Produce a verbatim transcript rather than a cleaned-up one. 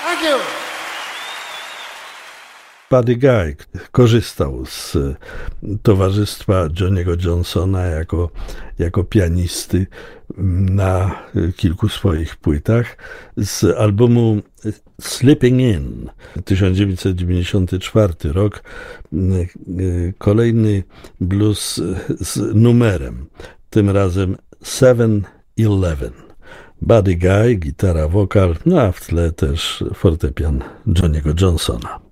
Thank you. Buddy Guy korzystał z towarzystwa Johnny'ego Johnsona jako, jako pianisty na kilku swoich płytach. Z albumu Slipping In, tysiąc dziewięćdziesiąty czwarty rok, kolejny blues z numerem, tym razem seven eleven. Buddy Guy, gitara, wokal, no a w tle też fortepian Johnny'ego Johnsona.